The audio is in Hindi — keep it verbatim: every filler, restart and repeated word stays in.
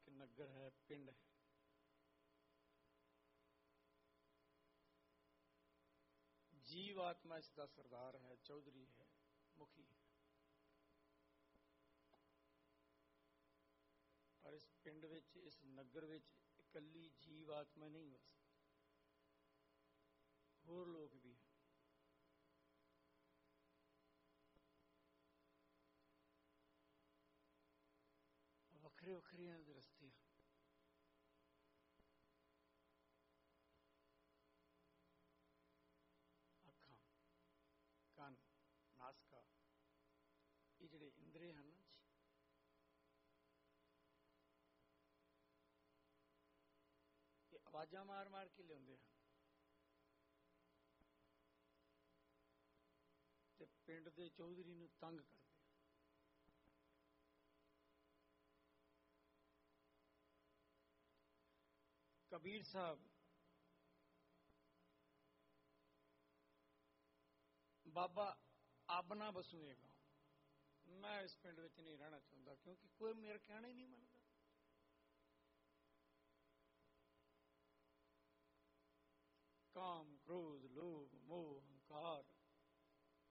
एक नगर है, पिंड है। जीव आत्मा इसका सरदार है, चौधरी है, मुखी है। पर इस पिंड विच, इस नगर विच इकल्ली जीव आत्मा नहीं बस, होर लोग भी हैं। वखरे वखरे रस्ते हैं। अखां, कान, नासका, ये जिहड़े इंद्रे हैं ना जी, ये आवाज़ां मार मार के लियाउंदे हैं ते पिंड दे चौधरी नूं तंग करदे। कबीर साहब बाबा अब ना बसूएगा, मैं इस पिंड विच नहीं रहना चाहता, क्योंकि कोई मेरा कहना ही नहीं मनता। काम, क्रोध, लोभ, मोह, अहंकार